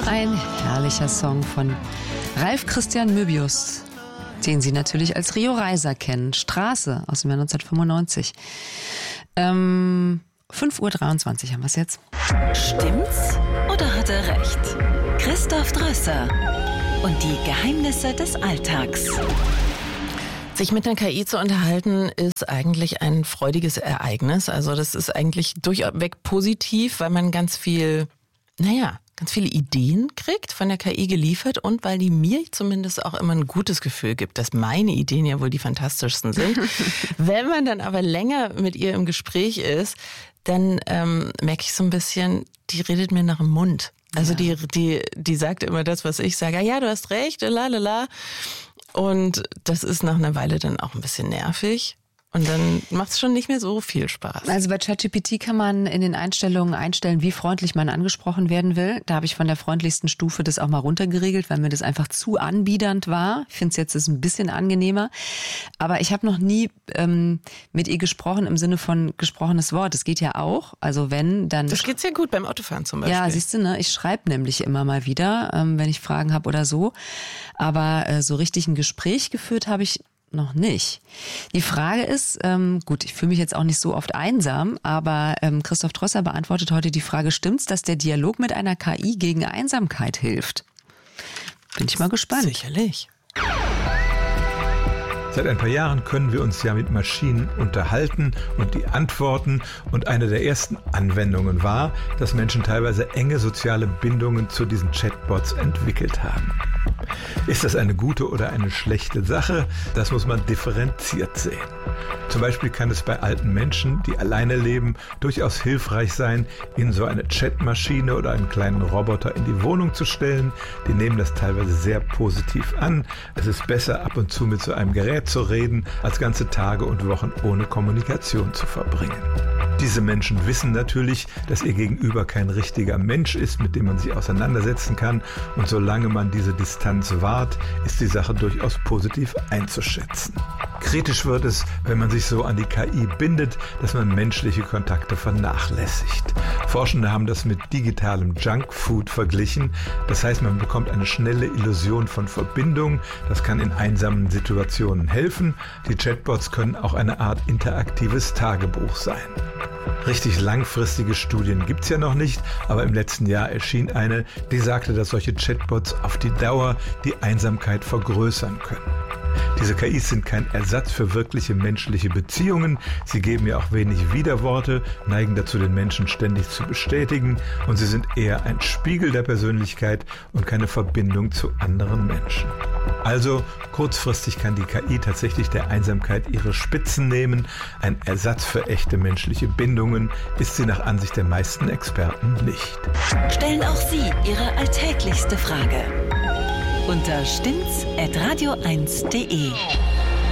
Ein herrlicher Song von Ralf Christian Möbius, den Sie natürlich als Rio Reiser kennen. Straße aus dem Jahr 1995. 5:23 Uhr haben wir es jetzt. Stimmt's oder hat er recht? Christoph Drösser und die Geheimnisse des Alltags. Sich mit einer KI zu unterhalten, ist eigentlich ein freudiges Ereignis. Also das ist eigentlich durchweg positiv, weil man ganz viele Ideen kriegt, von der KI geliefert, und weil die mir zumindest auch immer ein gutes Gefühl gibt, dass meine Ideen ja wohl die fantastischsten sind. Wenn man dann aber länger mit ihr im Gespräch ist, dann merke ich so ein bisschen, die redet mir nach dem Mund. Also die sagt immer das, was ich sage. Ja, du hast recht, lalala. Und das ist nach einer Weile dann auch ein bisschen nervig. Und dann macht es schon nicht mehr so viel Spaß. Also bei ChatGPT kann man in den Einstellungen einstellen, wie freundlich man angesprochen werden will. Da habe ich von der freundlichsten Stufe das auch mal runtergeregelt, weil mir das einfach zu anbiedernd war. Ich finde es jetzt ist ein bisschen angenehmer. Aber ich habe noch nie mit ihr gesprochen im Sinne von gesprochenes Wort. Das geht ja auch. Also wenn, dann... Das geht sehr gut beim Autofahren zum Beispiel. Ja, siehst du, ne? Ich schreibe nämlich immer mal wieder, wenn ich Fragen habe oder so. Aber so richtig ein Gespräch geführt habe ich noch nicht. Die Frage ist, gut, ich fühle mich jetzt auch nicht so oft einsam, aber Christoph Drösser beantwortet heute die Frage, stimmt's, dass der Dialog mit einer KI gegen Einsamkeit hilft? Bin ich mal gespannt. Sicherlich. Seit ein paar Jahren können wir uns ja mit Maschinen unterhalten und die antworten. Und eine der ersten Anwendungen war, dass Menschen teilweise enge soziale Bindungen zu diesen Chatbots entwickelt haben. Ist das eine gute oder eine schlechte Sache? Das muss man differenziert sehen. Zum Beispiel kann es bei alten Menschen, die alleine leben, durchaus hilfreich sein, ihnen so eine Chatmaschine oder einen kleinen Roboter in die Wohnung zu stellen. Die nehmen das teilweise sehr positiv an. Es ist besser, ab und zu mit so einem Gerät zu reden, als ganze Tage und Wochen ohne Kommunikation zu verbringen. Diese Menschen wissen natürlich, dass ihr Gegenüber kein richtiger Mensch ist, mit dem man sich auseinandersetzen kann. Und solange man diese Distanz wahrt, ist die Sache durchaus positiv einzuschätzen. Kritisch wird es, wenn man sich so an die KI bindet, dass man menschliche Kontakte vernachlässigt. Forschende haben das mit digitalem Junkfood verglichen. Das heißt, man bekommt eine schnelle Illusion von Verbindung. Das kann in einsamen Situationen helfen. Die Chatbots können auch eine Art interaktives Tagebuch sein. Richtig langfristige Studien gibt's ja noch nicht, aber im letzten Jahr erschien eine, die sagte, dass solche Chatbots auf die Dauer die Einsamkeit vergrößern können. Diese KIs sind kein Ersatz für wirkliche menschliche Beziehungen. Sie geben ja auch wenig Widerworte, neigen dazu, den Menschen ständig zu bestätigen, und sie sind eher ein Spiegel der Persönlichkeit und keine Verbindung zu anderen Menschen. Also kurzfristig kann die KI tatsächlich der Einsamkeit ihre Spitzen nehmen. Ein Ersatz für echte menschliche Bindungen ist sie nach Ansicht der meisten Experten nicht. Stellen auch Sie Ihre alltäglichste Frage unter stimmt's@radio1.de.